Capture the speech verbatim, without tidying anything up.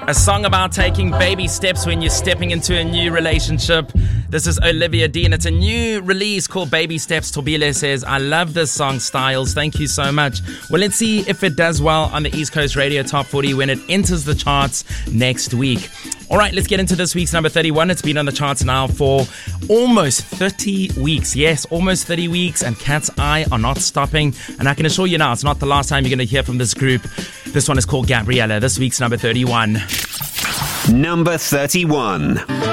A song about taking baby steps when you're stepping into a new relationship. This is Olivia Dean. It's a new release called Baby Steps. Tobile says, I love this song, Styles. Thank you so much. Well, let's see if it does well on the East Coast Radio Top forty when it enters the charts next week. All right, let's get into this week's number thirty-one. It's been on the charts now for almost thirty weeks. Yes, almost thirty weeks, and Cat's Eye are not stopping. And I can assure you now, it's not the last time you're going to hear from this group. This one is called Gabriella. This week's number thirty-one. Number thirty-one.